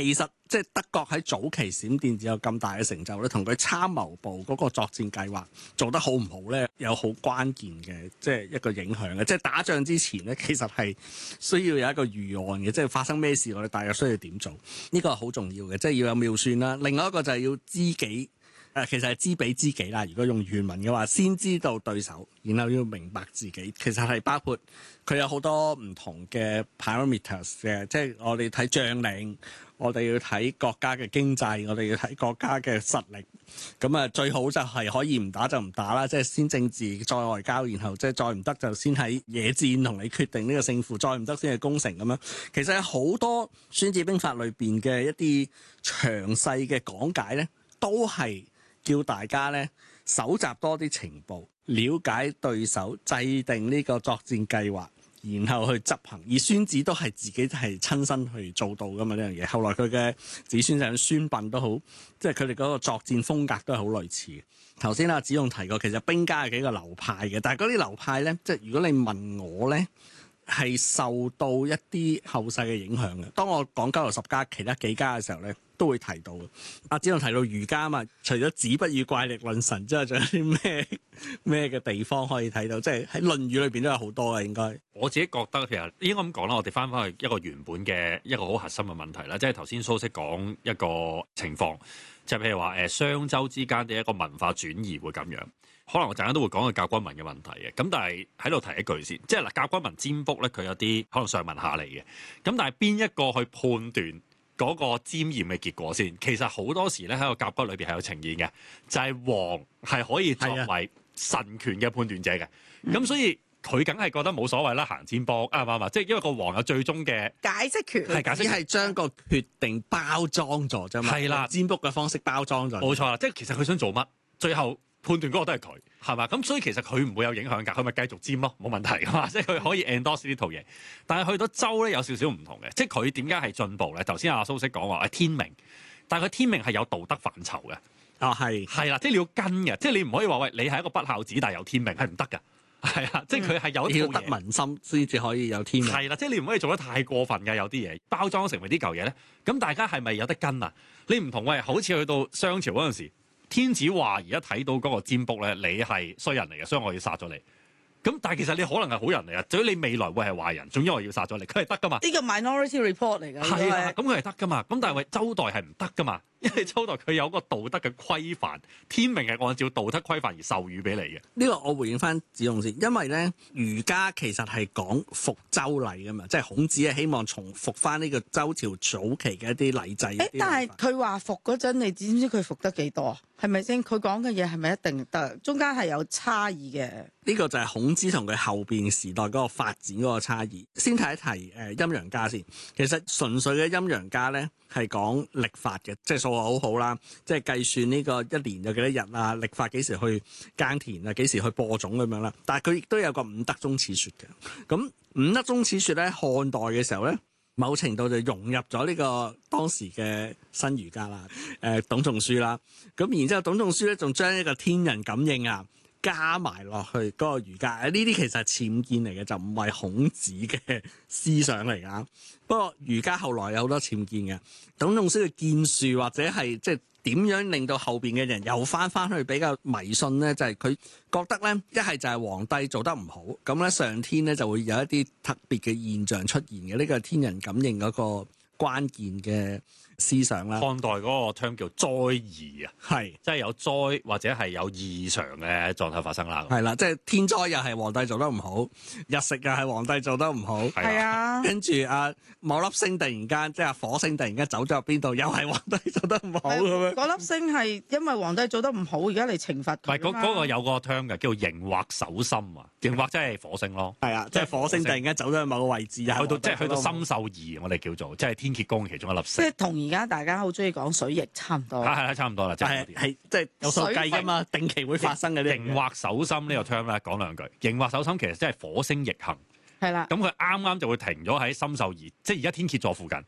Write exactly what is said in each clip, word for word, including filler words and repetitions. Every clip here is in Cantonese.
其實即係德國喺早期閃電戰有咁大嘅成就咧，同佢參謀部嗰個作戰計劃做得好唔好咧，有好關鍵嘅即係一個影響嘅。即係打仗之前咧，其實係需要有一個預案嘅，即係發生咩事我哋大約需要點做，呢個係好重要嘅，即係要有妙算啦。另外一個就係要知己。誒其實係知彼知己啦。如果用原文嘅話，先知道對手，然後要明白自己。其實係包括佢有好多唔同嘅 parameters 嘅，即係我哋睇將領，我哋要睇國家嘅經濟，我哋要睇國家嘅實力。咁啊，最好就係可以唔打就唔打啦，即係先政治再外交，然後即係再唔得就先喺野戰同你決定呢個勝負，再唔得先係攻城咁樣。其實有好多《孫子兵法》裏邊嘅一啲詳細嘅講解咧，都係叫大家咧搜集多啲情報，了解對手，制定呢個作戰計劃，然後去執行。而孫子都係自己係親身去做到噶嘛呢樣嘢。後來佢嘅子孫就係孫臏都好，即係佢哋嗰個作戰風格都係好類似嘅。頭先阿子勇提過，其實兵家係幾個流派嘅，但係嗰啲流派咧，即係如果你問我咧，係受到一啲後世嘅影響嘅。當我講九流十家其他幾家嘅時候咧，都會提到嘅。阿子勇提到儒家嘛，除咗子不語怪力論神之外，仲有啲咩咩嘅地方可以睇到？即係喺《論語》裏邊都有好多嘅，應該。 我自己覺得其實應該咁講啦，我哋翻返去一個原本嘅一個好核心嘅問題啦，即係頭先蘇軾講一個情況，就係譬如話誒商周之間嘅一個文化轉移會咁樣。可能我陣間都會講個甲骨文嘅問題嘅，咁但係喺度提一句先，即係嗱甲骨文占卜咧，佢有啲可能上文下理嘅，咁但係邊一個去判斷嗰個占驗嘅結果先？其實好多時咧喺個甲骨裏邊係有呈現嘅，就係、是、王係可以作為神權嘅判斷者嘅，咁、啊、所以佢梗係覺得冇所謂啦，行占卜啊嘛嘛，即係因為個王有最終嘅解釋權， 係解釋， 係將個決定包裝咗啫嘛，係啦，占卜嘅方式包裝咗， 冇錯啦，即係其實佢想做乜，最後判斷嗰個都係佢，係嘛？咁所以其實佢唔會有影響㗎，佢咪繼續占咯，冇問題㗎嘛。即係佢可以 endorse 呢套嘢。但係去到周咧有少少唔同嘅，即係佢點解係進步咧？頭先阿蘇軾講話係天命，但係佢天命係有道德範疇嘅。 啊係係啦，即係你要跟嘅，即係你唔可以話喂，你係一個不孝子，但係有天命係唔得㗎。係啊，即係佢係有一套嘢， 要得民心先至可以有天命。 係啦，即係你唔可以做得太過分㗎，有啲嘢包裝成為啲舊嘢咧。咁大家係咪有得跟啊？你唔同喂，好似去到商朝嗰陣時。天子話而家睇到嗰個占卜咧，你係衰人嚟嘅，所以我要殺咗你。咁但係其實你可能係好人嚟啊，至於你未來會係壞人，總之我要殺咗你，佢係得噶嘛？ 呢個 minority report 嚟㗎。 係啊，咁佢係得噶嘛？咁但係喂周代係唔得噶嘛？因為周代佢有個道德嘅規範，天命係按照道德規範而授予俾你嘅。 呢個我回應翻子勇先，因為咧儒家其實係講復周禮噶嘛，即係孔子係希望重復翻呢個周朝早期嘅一啲禮制。 誒，但係佢話復嗰陣，你知唔知佢復得幾多？係咪先？佢講嘅嘢係咪一定得？中間係有差異嘅。 呢個就係孔子同佢後邊時代嗰個發展嗰個差異。先睇一提誒陰陽家先。其實純粹嘅陰陽家咧係講曆法嘅，即係數學好好啦，即係計算呢個一年有幾多日啊，曆法幾時去耕田啊，幾時去播種咁樣啦。但係佢亦都有個五德宗此說嘅。咁五德宗此說咧，漢代嘅時候咧，某程度就融入咗呢個當時嘅新儒家啦，誒、呃、董仲舒啦。咁然之後，董仲舒咧仲將一個天人感應啊加埋落去嗰個儒家。呢啲其實係僭建嚟嘅，就唔係孔子嘅思想嚟㗎。不過儒家後來有好多僭建嘅，董仲舒嘅建樹或者係即係點樣令到後邊嘅人又翻翻去比較迷信咧？就係、是、佢覺得咧，一係就係皇帝做得唔好，咁咧上天咧就會有一啲特別嘅現象出現嘅。呢個係天人感應嗰個關鍵嘅思想啦。 漢代嗰個 term 叫災異啊， 係即係有災或者係有異常嘅狀態發生啦。 係啦，即係天災又係皇帝做得唔好，日食又係皇帝做得唔好。 係啊， 跟住啊某粒星突然間即係火星突然間走咗入邊度，又係皇帝做得唔好咁樣。 嗰粒星係因為皇帝做得唔好，而家嚟懲罰佢。 唔係嗰嗰個有個 term 嘅，叫刑惑守心啊。刑惑即係火星咯。 係啊，即係火星突然間走咗去某個位置， 去到即係去到參宿二，我哋叫做即係天蠍宮其中一粒星。 即係同而家大家好中意講水逆差唔多。 係係差唔多啦，即係係即係有數計㗎嘛，定期會發生嘅啲。 刑惑守心呢個 term 咧，講兩句。刑惑守心其實即係火星逆行。 係啦。 咁佢啱啱就會停咗喺參宿二，即係而家天蠍座附近。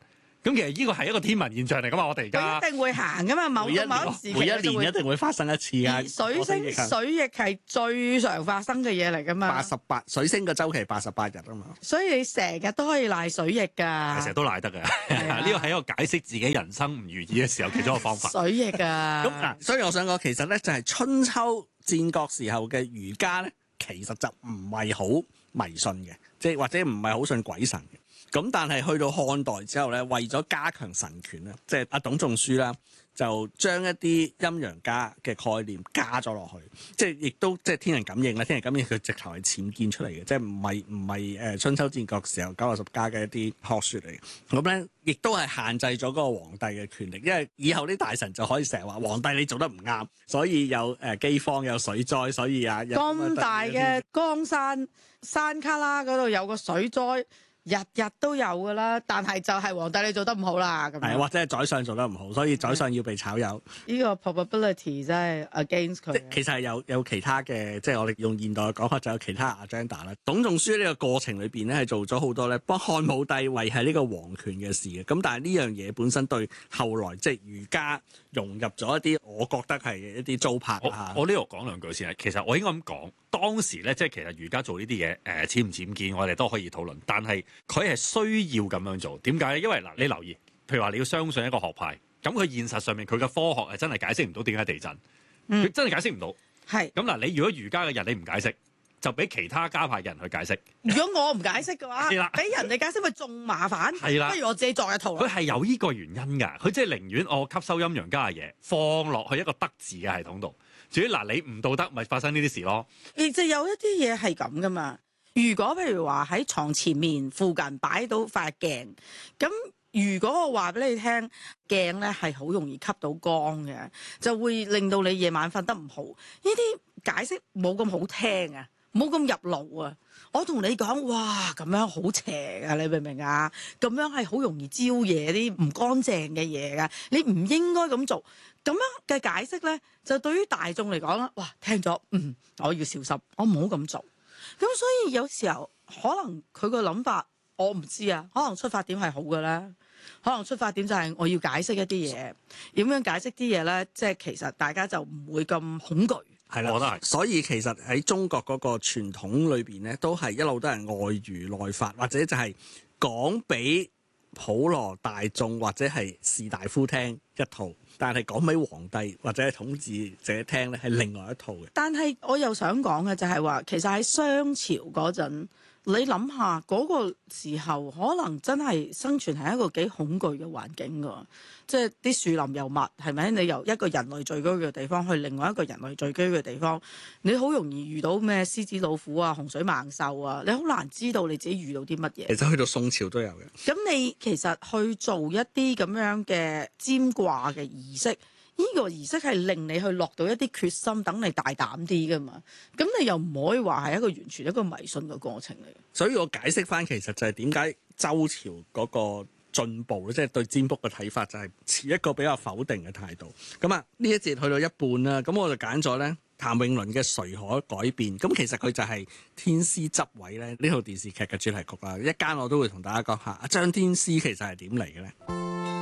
咁其實呢個係一個天文現象嚟噶嘛，我哋而家佢一定會行噶嘛，某每一某一時期每一佢就會年一定會發生一次啊！ 水星水逆係最常發生嘅嘢嚟噶嘛， 八十八水星嘅週期八十八日啊嘛， 所以你成日都可以賴水逆㗎， 成日都賴得嘅。呢個係一個解釋自己人生唔如意嘅時候其中一個方法。 水逆㗎。 咁嗱，所以我想講，其實咧就係春秋戰國時候嘅儒家咧，其實就唔係好迷信嘅，即係或者唔係好信鬼神嘅。咁但係去到漢代之後咧，為咗加強神權咧，即係阿董仲舒啦，就將一啲陰陽家嘅概念加咗落去，即係亦都即係天人感應啦。天人感應佢直頭係僭建出嚟嘅，即係唔係唔係誒春秋戰國時候九十十家嘅一啲學説嚟嘅。咁咧亦都係限制咗嗰個皇帝嘅權力，因為以後啲大臣就可以成日話皇帝你做得唔啱，所以有誒饑荒有水災，所以啊咁大嘅江山山卡拉嗰度有個水災。日日都有㗎啦，但係就係皇帝你做得唔好啦，咁樣係或者係宰相做得唔好，所以宰相要被炒魷。 呢個 probability 真係 against 佢。 其實係有有其他嘅，即係我哋用現代嘅講法，就有其他 agenda 啦。董仲舒呢個過程裏邊咧，係做咗好多咧幫漢武帝維係呢個皇權嘅事嘅。咁但係呢樣嘢本身對後來即係儒家融入咗一啲，我覺得係一啲糟粕啊。 我呢度講兩句先啊。其實我應該咁講，當時咧即係其實儒家做呢啲嘢，誒僭唔僭建，我哋都可以討論，但係佢係需要咁樣做，點解咧？因為嗱，你留意，譬如話你要相信一個學派，咁佢現實上面佢嘅科學係真係解釋唔到點解地震，佢、嗯、真係解釋唔到。係咁嗱，你如果儒家嘅人你唔解釋，就俾其他家派嘅人去解釋。如果我唔解釋嘅話，俾人哋解釋咪仲麻煩。係啦，不如我自己作一套。佢係有呢個原因㗎，佢即係寧願我吸收陰陽家嘅嘢，放落去一個德治嘅系統度。至於嗱，你唔道德，咪發生呢啲事咯。亦就有一啲嘢係咁噶嘛。如果譬如話喺床前面附近擺到塊鏡，咁如果我話俾你聽，鏡咧係好容易吸到光嘅，就會令到你夜晚瞓得唔好。呢啲解釋冇咁好聽啊，冇咁入腦啊。我同你講，哇咁樣好邪㗎，你明唔明啊？咁樣係好容易招惹啲唔乾淨嘅嘢㗎，你唔應該咁做。咁樣嘅解釋咧，就對於大眾嚟講啦，哇聽咗，嗯，我要小心，我唔好咁做。咁所以有時候可能佢個諗法我唔知啊，可能出發點係好嘅咧，可能出發點就係我要解釋一啲嘢，點樣解釋啲嘢咧？即係其實大家就唔會咁恐懼。係啦，我覺得係。所以其實喺中國嗰個傳統裏邊咧，都係一路都係外儒內法，或者就係講俾普羅大眾或者係士大夫聽一套。但係講俾皇帝或者係統治者聽咧，係另外一套嘅。但係我又想講嘅就係話，其實喺商朝嗰陣，你諗下嗰個時候，可能真係生存係一個幾恐懼嘅環境㗎。即係啲樹林又密，係咪？你由一個人類聚居嘅地方去另外一個人類聚居嘅地方，你好容易遇到咩獅子老虎啊、洪水猛獸啊，你好難知道你自己遇到啲乜嘢。其實去到宋朝都有嘅。咁你其實去做一啲咁樣嘅占卦嘅儀式，呢個儀式係令你去落到一啲決心，等你大膽啲噶嘛。咁你又唔可以話係一個完全一個迷信嘅過程嚟。所以我解釋翻，其實就係點解周朝嗰個進步咧，即係對占卜嘅睇法就係持一個比較否定嘅態度。咁啊，呢一節去到一半啦，咁我就揀咗咧譚詠麟嘅《誰可改變》。咁其實佢就係天師執位咧呢套電視劇嘅主題曲啦。一間我都會同大家講下，張天師其實係點嚟嘅咧？